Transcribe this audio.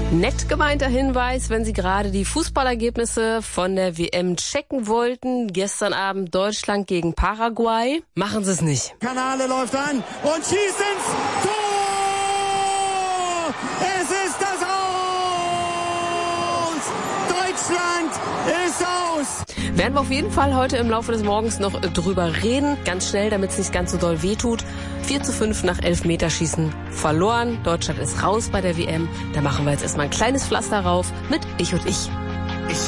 Nett gemeinter Hinweis, wenn Sie gerade die Fußballergebnisse von der WM checken wollten. Gestern Abend Deutschland gegen Paraguay. Machen Sie es nicht. Kanale läuft an und schießt ins Tor! Es ist das Aus! Deutschland ist aus! Werden wir auf jeden Fall heute im Laufe des Morgens noch drüber reden. Ganz schnell, damit es nicht ganz so doll wehtut. 4:5 nach Elfmeterschießen verloren. Deutschland ist raus bei der WM. Da machen wir jetzt erstmal ein kleines Pflaster rauf mit Ich und Ich.